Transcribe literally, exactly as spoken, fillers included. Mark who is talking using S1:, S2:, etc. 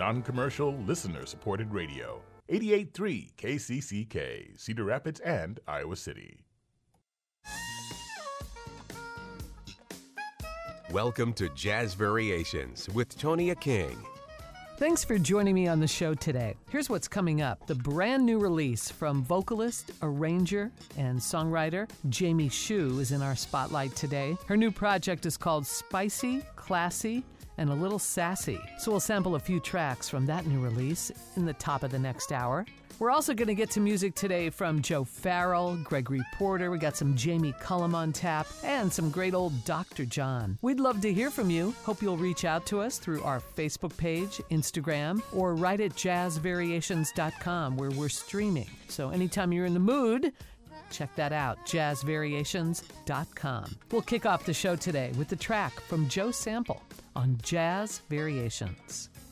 S1: non-commercial, listener-supported radio. eighty-eight point three K C C K, Cedar Rapids and Iowa City.
S2: Welcome to Jazz Variations with Tonya King.
S3: Thanks for joining me on the show today. Here's what's coming up. The brand new release from vocalist, arranger, and songwriter Jamie Hsu is in our spotlight today. Her new project is called Spicy, Classy, and a Little Sassy. So we'll sample a few tracks from that new release in the top of the next hour. We're also going to get to music today from Joe Farrell, Gregory Porter. We got some Jamie Cullum on tap and some great old Doctor John. We'd love to hear from you. Hope you'll reach out to us through our Facebook page, Instagram, or right at jazz variations dot com where we're streaming. So anytime you're in the mood, check that out, jazz variations dot com. We'll kick off the show today with the track from Joe Sample on Jazz Variations.